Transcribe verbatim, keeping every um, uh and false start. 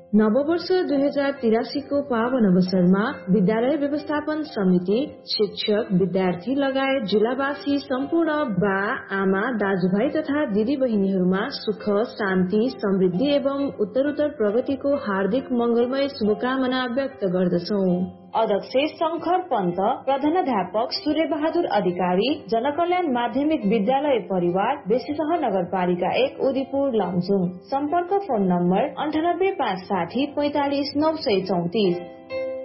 नववर्ष दुई हजार तिरासी को पावन अवसरमा विद्यालय व्यवस्थापन समिति, शिक्षक, विद्यार्थी लगायत जिल्लावासी सम्पूर्ण बा, आमा, दाजुभाइ तथा दिदी बहिनीहरूमा सुख, शान्ति, समृद्धि एवं उत्तरोत्तर प्रगतिको हार्दिक मंगलमय शुभकामना व्यक्त गर्दछौ। अध्यक्ष शंकर पन्त, प्रधानाध्यापक सूर्य बहादुर अधिकारी, जनकल्याण माध्यमिक विद्यालय परिवार, बेसीसह नगरपालिका एक, उदयपुर लमजुङ। सम्पर्क फोन नम्बर अन्ठानब्बे पाँच साठी पैंतालिस नौ सय चौतिस।